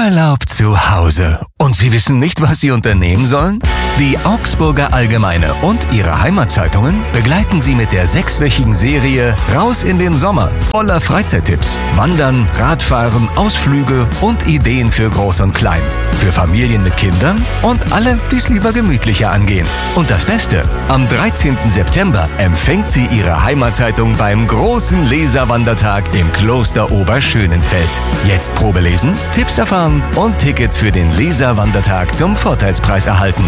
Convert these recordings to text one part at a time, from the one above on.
Urlaub zu Hause. Und Sie wissen nicht, was Sie unternehmen sollen? Die Augsburger Allgemeine und ihre Heimatzeitungen begleiten Sie mit der 6-wöchigen Serie Raus in den Sommer voller Freizeittipps. Wandern, Radfahren, Ausflüge und Ideen für Groß und Klein. Für Familien mit Kindern und alle, die es lieber gemütlicher angehen. Und das Beste, am 13. September empfängt sie Ihre Heimatzeitung beim großen Leserwandertag im Kloster Oberschönenfeld. Jetzt Probe lesen, Tipps erfahren und Tickets für den Leserwandertag zum Vorteilspreis erhalten.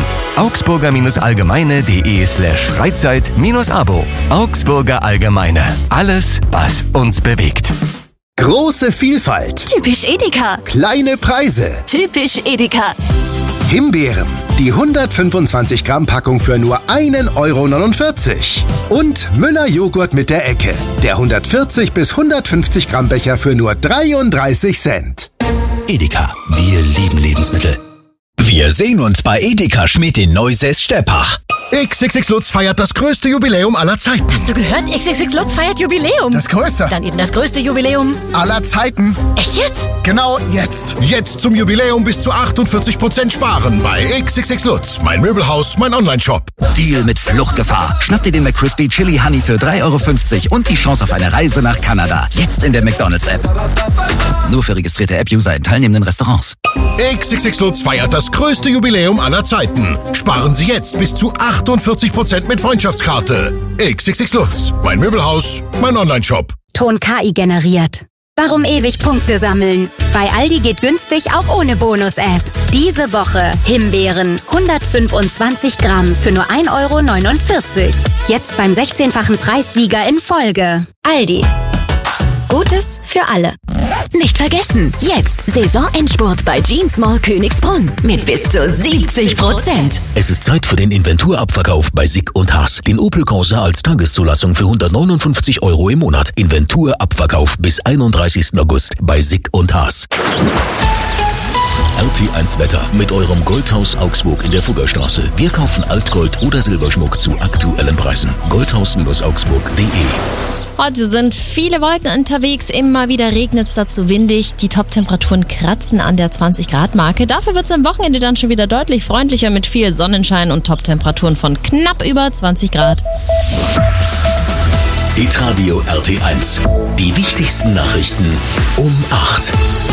augsburger-allgemeine.de/Freizeit-Abo. Augsburger Allgemeine. Alles, was uns bewegt. Große Vielfalt. Typisch Edeka. Kleine Preise. Typisch Edeka. Himbeeren. Die 125 Gramm Packung für nur 1,49 €. Und Müller Joghurt mit der Ecke. Der 140 bis 150 Gramm Becher für nur 33 Cent. Edeka, wir lieben Lebensmittel. Wir sehen uns bei Edeka Schmidt in Neusäß-Steppach. XXX Lutz feiert das größte Jubiläum aller Zeiten. Hast du gehört? XXX Lutz feiert Jubiläum. Das größte. Dann eben das größte Jubiläum Aller Zeiten. Echt jetzt? Genau jetzt. Jetzt zum Jubiläum bis zu 48% sparen bei XXX Lutz. Mein Möbelhaus, mein Onlineshop. Deal mit Fluchtgefahr. Schnapp dir den McCrispy Chili Honey für 3,50 € und die Chance auf eine Reise nach Kanada. Jetzt in der McDonald's-App. Nur für registrierte App-User in teilnehmenden Restaurants. XXX Lutz feiert das größte Jubiläum aller Zeiten. Sparen Sie jetzt bis zu 48% mit Freundschaftskarte. XXX Lutz. Mein Möbelhaus, mein Onlineshop. Ton KI generiert. Warum ewig Punkte sammeln? Bei Aldi geht günstig auch ohne Bonus-App. Diese Woche Himbeeren 125 Gramm für nur 1,49 €. Jetzt beim 16-fachen Preissieger in Folge. Aldi. Gutes für alle. Nicht vergessen, jetzt Saisonendspurt bei Jeans Mall Königsbrunn mit bis zu 70%. Es ist Zeit für den Inventurabverkauf bei Sick und Haas. Den Opel Corsa als Tageszulassung für 159 € im Monat. Inventurabverkauf bis 31. August bei Sick und Haas. RT1 Wetter mit eurem Goldhaus Augsburg in der Fuggerstraße. Wir kaufen Altgold oder Silberschmuck zu aktuellen Preisen. Goldhaus-augsburg.de. Heute sind viele Wolken unterwegs, immer wieder regnet es dazu windig. Die Top-Temperaturen kratzen an der 20-Grad-Marke. Dafür wird es am Wochenende dann schon wieder deutlich freundlicher mit viel Sonnenschein und Top-Temperaturen von knapp über 20 Grad. Hitradio RT1. Die wichtigsten Nachrichten um 8.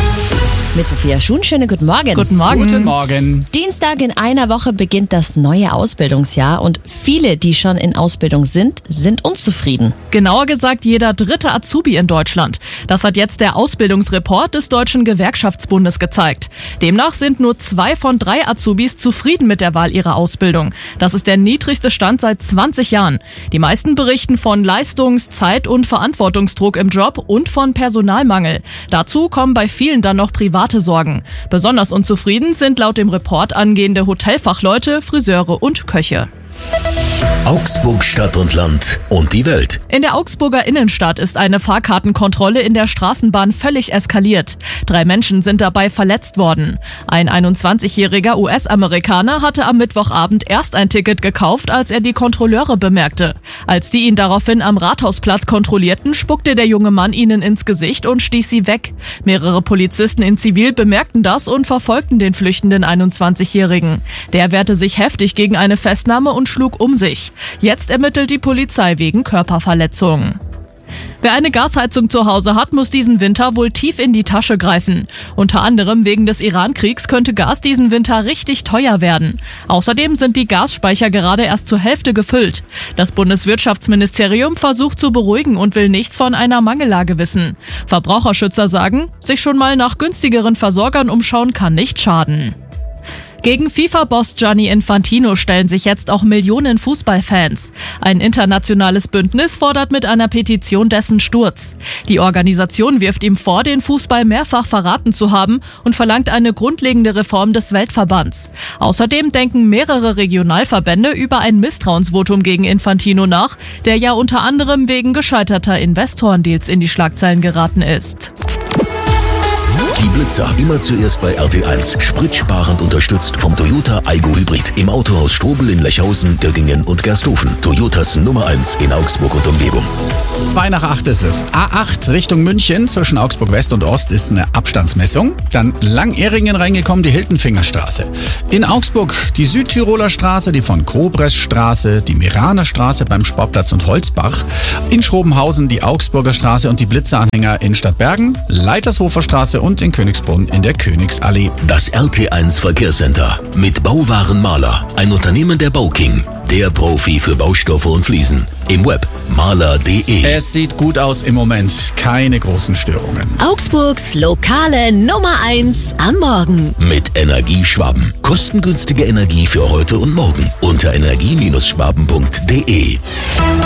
Mit Sophia Schuhn, schönen guten Morgen. Guten Morgen. Guten Morgen. Dienstag in einer Woche beginnt das neue Ausbildungsjahr und viele, die schon in Ausbildung sind unzufrieden. Genauer gesagt jeder dritte Azubi in Deutschland. Das hat jetzt der Ausbildungsreport des Deutschen Gewerkschaftsbundes gezeigt. Demnach sind nur 2 von 3 Azubis zufrieden mit der Wahl ihrer Ausbildung. Das ist der niedrigste Stand seit 20 Jahren. Die meisten berichten von Leistungs-, Zeit- und Verantwortungsdruck im Job und von Personalmangel. Dazu kommen bei vielen dann noch private Sorgen. Besonders unzufrieden sind laut dem Report angehende Hotelfachleute, Friseure und Köche. Augsburg Stadt und Land und die Welt. In der Augsburger Innenstadt ist eine Fahrkartenkontrolle in der Straßenbahn völlig eskaliert. 3 Menschen sind dabei verletzt worden. Ein 21-jähriger US-Amerikaner hatte am Mittwochabend erst ein Ticket gekauft, als er die Kontrolleure bemerkte. Als die ihn daraufhin am Rathausplatz kontrollierten, spuckte der junge Mann ihnen ins Gesicht und stieß sie weg. Mehrere Polizisten in Zivil bemerkten das und verfolgten den flüchtenden 21-jährigen. Der wehrte sich heftig gegen eine Festnahme und schlug um sich. Jetzt ermittelt die Polizei wegen Körperverletzung. Wer eine Gasheizung zu Hause hat, muss diesen Winter wohl tief in die Tasche greifen. Unter anderem wegen des Iran-Kriegs könnte Gas diesen Winter richtig teuer werden. Außerdem sind die Gasspeicher gerade erst zur Hälfte gefüllt. Das Bundeswirtschaftsministerium versucht zu beruhigen und will nichts von einer Mangellage wissen. Verbraucherschützer sagen, sich schon mal nach günstigeren Versorgern umschauen kann nicht schaden. Gegen FIFA-Boss Gianni Infantino stellen sich jetzt auch Millionen Fußballfans. Ein internationales Bündnis fordert mit einer Petition dessen Sturz. Die Organisation wirft ihm vor, den Fußball mehrfach verraten zu haben und verlangt eine grundlegende Reform des Weltverbands. Außerdem denken mehrere Regionalverbände über ein Misstrauensvotum gegen Infantino nach, der ja unter anderem wegen gescheiterter Investorendeals in die Schlagzeilen geraten ist. Die Blitzer. Immer zuerst bei RT1. Spritsparend unterstützt vom Toyota Aygo Hybrid. Im Autohaus Strobel in Lechhausen, Göggingen und Gersthofen. Toyotas Nummer 1 in Augsburg und Umgebung. 7:55 ist es. A8 Richtung München zwischen Augsburg West und Ost ist eine Abstandsmessung. Dann Lang-Ehringen reingekommen, die Hiltenfingerstraße. In Augsburg die Südtiroler Straße, die von Kobresstraße, die Meraner Straße beim Sportplatz und Holzbach. In Schrobenhausen die Augsburger Straße und die Blitzeranhänger in Stadtbergen, Leitershofer Straße und in Königsbrunn in der Königsallee. Das RT1 Verkehrscenter mit Bauwaren Mahler, ein Unternehmen der Bauking. Der Profi für Baustoffe und Fliesen. Im Web mahler.de. Es sieht gut aus im Moment. Keine großen Störungen. Augsburgs lokale Nummer 1 am Morgen. Mit Energieschwaben. Kostengünstige Energie für heute und morgen. Unter energie-schwaben.de.